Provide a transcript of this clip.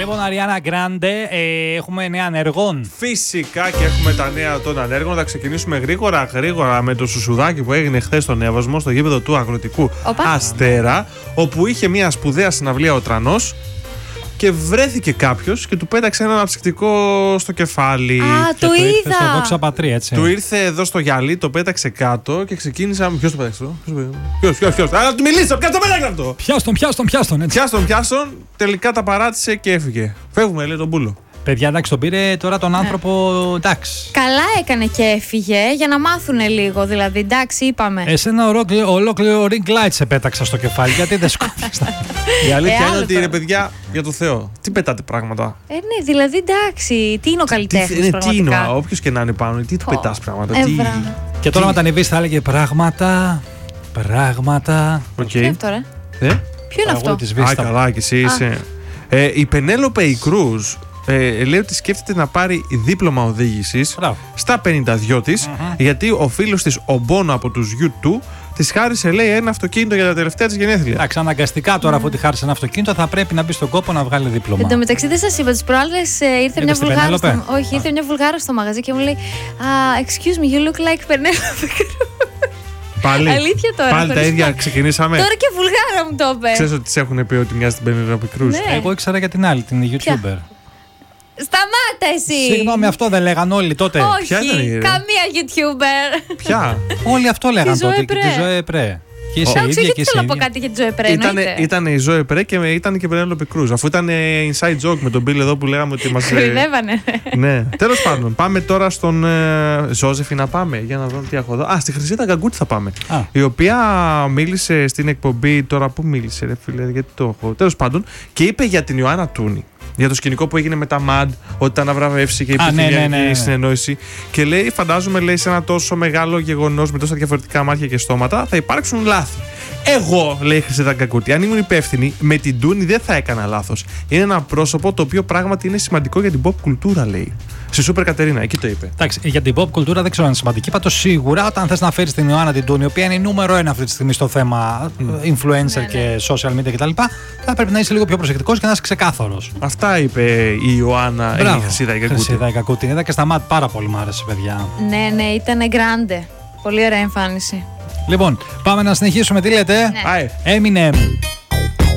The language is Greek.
Λοιπόν, Αριάννα Γκράντε, έχουμε νέα ανέργων. Φυσικά και έχουμε τα νέα των ανέργων. Θα ξεκινήσουμε γρήγορα με το σουσουδάκι που έγινε χθες στον Εύωσμο, στο γήπεδο του Αγροτικού Αστέρα, όπου είχε μια σπουδαία συναυλία ο Τρανός. Και βρέθηκε κάποιος και του πέταξε ένα αναψυκτικό στο κεφάλι. Το είδα! Στο Δόξα Πατρί, έτσι. Του ήρθε εδώ στο γυαλί, το πέταξε κάτω και ξεκίνησα. Ποιος το πέταξε? Ποιος? Αλλά του μιλήσω, ποιος το πέταξε αυτό? Πιάστον. Τελικά τα παράτησε και έφυγε. Φεύγουμε, λέει τον Μπούλο. Παιδιά, εντάξει, τον πήρε τώρα τον άνθρωπο, εντάξει. Καλά έκανε και έφυγε για να μάθουνε λίγο, δηλαδή, εντάξει, είπαμε. Εσένα ολόκληρο ring light σε πέταξα στο κεφάλι, γιατί δεν σκόφτησα. Η αλήθεια είναι ότι ρε παιδιά, για το Θεό, τι πετάτε πράγματα. Ναι, δηλαδή, εντάξει, τι είναι ο καλλιτέχνης πραγματικά. Τι είναι, όποιος και να είναι πάνω, τι του πετάς πράγματα. Και τώρα με τα ανεβείς θα έλεγε πράγματα. Ποιο είναι αυτό, ρε? Ποιο είναι αυτό? Καλά, και εσύ είσαι. Η Πενέλοπε η Κρούζ λέει ότι σκέφτεται να πάρει δίπλωμα οδήγησης στα 52 της, γιατί ο φίλος της, ο Μπόνο από τους U2, της χάρισε, λέει, ένα αυτοκίνητο για τα τελευταία της γενέθλια. Εντάξει, αναγκαστικά τώρα, αφού τη χάρισε ένα αυτοκίνητο, θα πρέπει να μπει στον κόπο να βγάλει δίπλωμα. Εν τω μεταξύ, δεν σας είπα, τις προάλλες ήρθε μια Βουλγάρα στο μαγαζί και μου λέει excuse me, you look like Penelope Cruz. Πάλι, αλήθεια τώρα. Πάλι τα ίδια ξεκινήσαμε. Τώρα και Βουλγάρα μου το είπε. Ξέρεις ότι της έχουν πει ότι μοιάζει την Penelope Cruz? Ναι. Εγώ ήξερα για την άλλη, την YouTuber. Σταμάτα εσύ! Συγγνώμη, αυτό δεν λέγαν όλοι τότε? Όχι, ποια ήταν καμία YouTuber. Ποια? Όλοι αυτό λέγαν τότε. Και τη Ζωέ Πρέ. Και είσαι ίδια και θέλω να πω κάτι για τη Ζωέ Πρέ. Ήταν η Ζωέ Πρέ και ήταν και η Penelope Cruz. Αφού ήταν inside joke με τον Bill εδώ που λέγαμε ότι μας. Κορυδεύανε. Ναι. Τέλος πάντων, πάμε τώρα στον Ζώζεφη να πάμε για να δούμε τι έχω εδώ. Στη Χρυσίδα Γκαγκούτη θα πάμε. Η οποία μίλησε στην εκπομπή. Τώρα πού μίλησε, ρε φίλε, γιατί το έχω. Τέλος πάντων, και είπε για την Ιωάννα Τούνη. Για το σκηνικό που έγινε με τα MAD, ότι τα αναβραβεύσει και υπήρχε μια συνεννόηση. Και λέει, φαντάζομαι, λέει, σε ένα τόσο μεγάλο γεγονός με τόσα διαφορετικά μάτια και στόματα, θα υπάρξουν λάθη. Εγώ, λέει η Χρυσίδα Γκαγκούτη, αν ήμουν υπεύθυνη, με την Τούνη δεν θα έκανα λάθος. Είναι ένα πρόσωπο το οποίο πράγματι είναι σημαντικό για την pop κουλτούρα, λέει. Στη Σούπερ Κατερίνα, εκεί το είπε. Εντάξει, για την pop κουλτούρα δεν ξέρω αν είναι σημαντική. Πάντως σίγουρα όταν θες να φέρεις την Ιωάννα την Τούνη, η οποία είναι η νούμερο 1 αυτή τη στιγμή στο θέμα influencer και social media κτλ., θα πρέπει να είσαι λίγο πιο προσεκτικός και να είσαι ξεκάθαρος. Αυτά είπε η Ιωάννα, η Χρυσίδα Γκαγκούτη. Είδα και στα μάτια πάρα πολύ, μου άρεσε, παιδιά. Ναι, ήταν grande. Πολύ ωραία εμφάνιση. Λοιπόν, πάμε να συνεχίσουμε. Τι λέτε? Eminem.